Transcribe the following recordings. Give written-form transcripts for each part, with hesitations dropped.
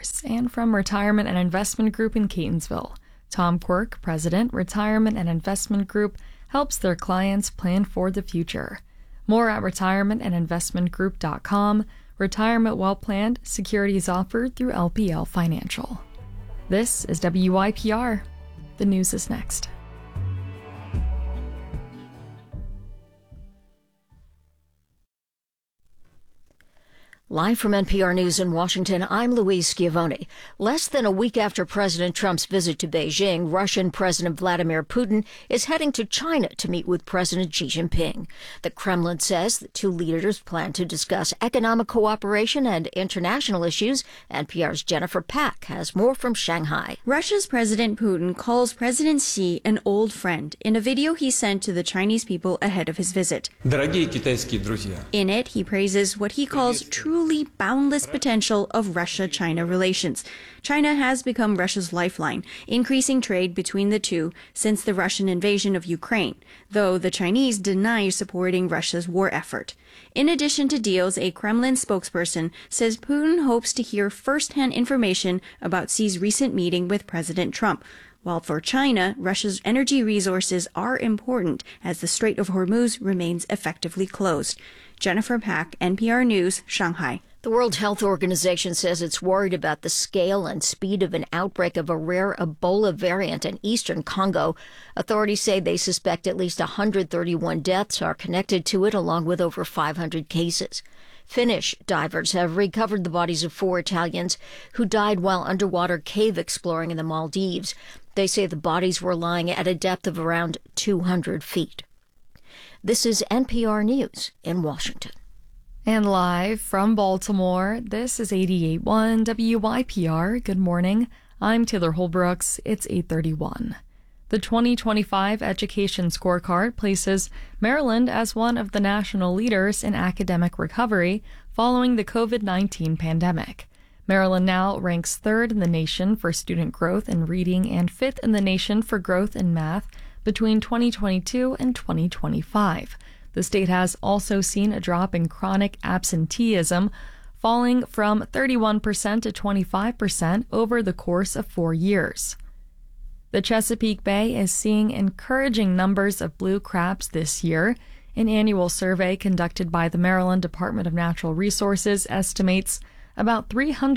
Leaders, and from Retirement and Investment Group in Catonsville. Tom Quirk, President, Retirement and Investment Group, helps their clients plan for the future. More at retirementandinvestmentgroup.com. Retirement well planned, securities offered through LPL Financial. This is WYPR. The news is next. Live from NPR News in Washington, I'm Louise Schiavone. Less than a week after President Trump's visit to Beijing, Russian President Vladimir Putin is heading to China to meet with President Xi Jinping. The Kremlin says the two leaders plan to discuss economic cooperation and international issues. NPR's Jennifer Pack has more from Shanghai. Russia's President Putin calls President Xi an old friend in a video he sent to the Chinese people ahead of his visit. Дорогие китайские друзья. In it, he praises what he calls truly boundless potential of Russia-China relations. China has become Russia's lifeline, increasing trade between the two since the Russian invasion of Ukraine, though the Chinese deny supporting Russia's war effort. In addition to deals, a Kremlin spokesperson says Putin hopes to hear first-hand information about Xi's recent meeting with President Trump. While for China, Russia's energy resources are important as the Strait of Hormuz remains effectively closed. Jennifer Pack, NPR News, Shanghai. The World Health Organization says it's worried about the scale and speed of an outbreak of a rare Ebola variant in eastern Congo. Authorities say they suspect at least 131 deaths are connected to it, along with over 500 cases. Finnish divers have recovered the bodies of 4 Italians who died while underwater cave exploring in the Maldives. They say the bodies were lying at a depth of around 200 feet. This is NPR News in Washington. And live from Baltimore, this is 88.1 WYPR. Good morning. I'm Taylor Holbrooks. It's 8:31. The 2025 Education Scorecard places Maryland as one of the national leaders in academic recovery following the COVID-19 pandemic. Maryland now ranks 3rd in the nation for student growth in reading and 5th in the nation for growth in math between 2022 and 2025. The state has also seen a drop in chronic absenteeism, falling from 31% to 25% over the course of 4 years. The Chesapeake Bay is seeing encouraging numbers of blue crabs this year. An annual survey conducted by the Maryland Department of Natural Resources estimates about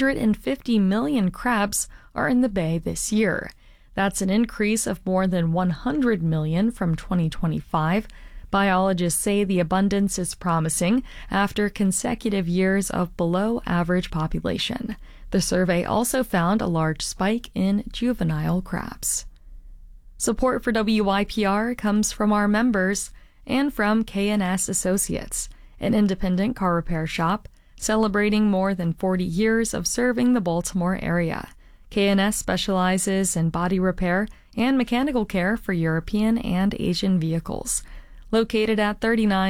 350 million crabs are in the bay this year. That's an increase of more than 100 million from 2025. Biologists say the abundance is promising after consecutive years of below-average population. The survey also found a large spike in juvenile crabs. Support for WYPR comes from our members and from K&S Associates, an independent car repair shop celebrating more than 40 years of serving the Baltimore area. K&S specializes in body repair and mechanical care for European and Asian vehicles. Located at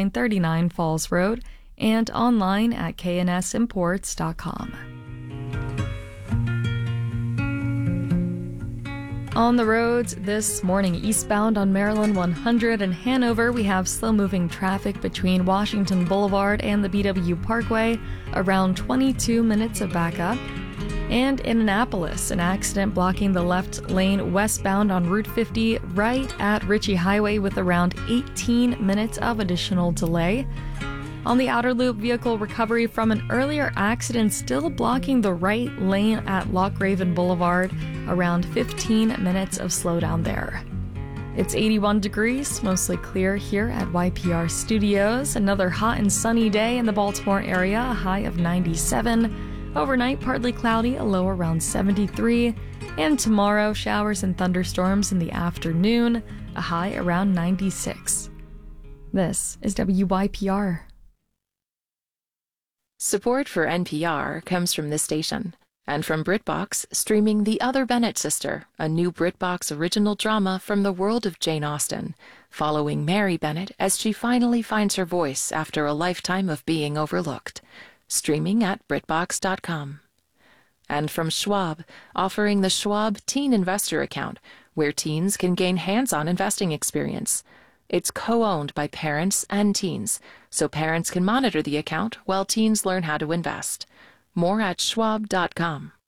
3939 Falls Road and online at knsimports.com. On the roads this morning, eastbound on Maryland 100 in Hanover, we have slow-moving traffic between Washington Boulevard and the BW Parkway, around 22 minutes of backup. And in Annapolis, an accident blocking the left lane westbound on Route 50 right at Ritchie Highway with around 18 minutes of additional delay. On the outer loop, vehicle recovery from an earlier accident still blocking the right lane at Lochraven Boulevard, around 15 minutes of slowdown there. It's 81 degrees, mostly clear here at YPR Studios. Another hot and sunny day in the Baltimore area, a high of 97. Overnight, partly cloudy, a low around 73. And tomorrow, showers and thunderstorms in the afternoon, a high around 96. This is WYPR. Support for NPR comes from this station and from BritBox, streaming The Other Bennett Sister, a new BritBox original drama from the world of Jane Austen, following Mary Bennett as she finally finds her voice after a lifetime of being overlooked. Streaming at BritBox.com. And from Schwab, offering the Schwab Teen Investor Account, where teens can gain hands-on investing experience. It's co-owned by parents and teens, so parents can monitor the account while teens learn how to invest. More at Schwab.com.